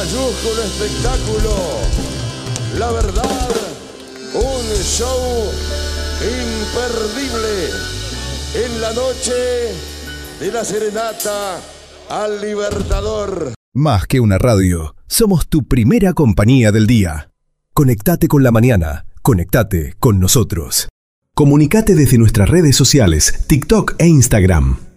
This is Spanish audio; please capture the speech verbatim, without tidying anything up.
mayúsculo espectáculo. La verdad, un show imperdible en la noche de la serenata al Libertador. Más que una radio, somos tu primera compañía del día. Conectate con la mañana, conectate con nosotros. Comunicate desde nuestras redes sociales, TikTok e Instagram.